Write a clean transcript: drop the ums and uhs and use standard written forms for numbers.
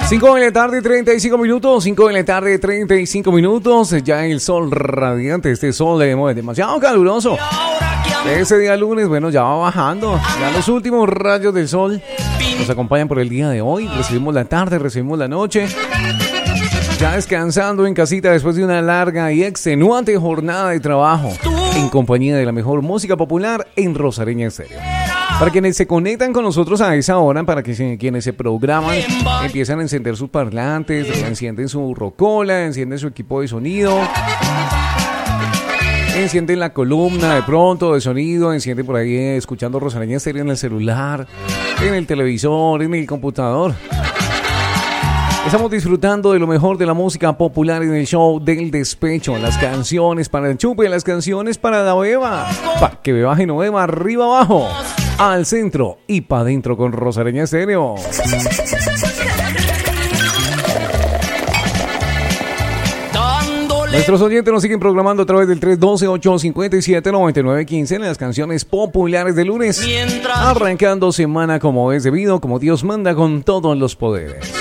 5 de la tarde, 35 minutos. 5 de la tarde, 35 minutos. Ya el sol radiante, este sol es demasiado caluroso. Ese día lunes, bueno, ya va bajando. Ya los últimos rayos del sol nos acompañan por el día de hoy. Recibimos la tarde, recibimos la noche. Ya descansando en casita después de una larga y extenuante jornada de trabajo. En compañía de la mejor música popular en Rosareña Estéreo. Para quienes se conectan con nosotros a esa hora, para que quienes se programan, empiezan a encender sus parlantes, encienden su rocola, encienden su equipo de sonido, encienden la columna de pronto de sonido, encienden por ahí escuchando Rosareña Estéreo en el celular, en el televisor, en el computador. Estamos disfrutando de lo mejor de la música popular en el show del despecho. Las canciones para el chupe, las canciones para la beba. Para que beba y no beba, arriba abajo, al centro y para adentro con Rosareña Estéreo. Nuestros oyentes nos siguen programando a través del 312-857-9915 en las canciones populares de lunes. Arrancando semana como es debido, como Dios manda, con todos los poderes.